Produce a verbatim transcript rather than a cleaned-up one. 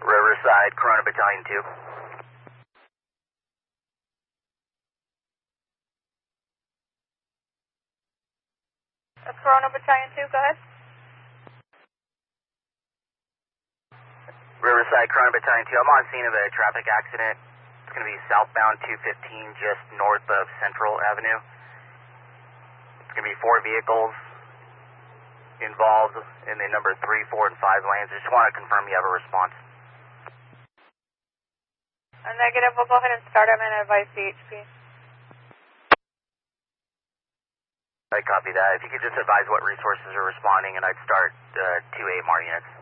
Riverside, Corona Battalion two. That's Corona Battalion two, go ahead. Riverside, Corona Battalion two. I'm on scene of a traffic accident. It's going to be southbound two fifteen, just north of Central Avenue. It's going to be four vehicles involved in the number three, four, and five lanes. I just want to confirm you have a response. A negative, we'll go ahead and start. I'm going to advise C H P. I copy that. If you could just advise what resources are responding, and I'd start uh, two A M R units.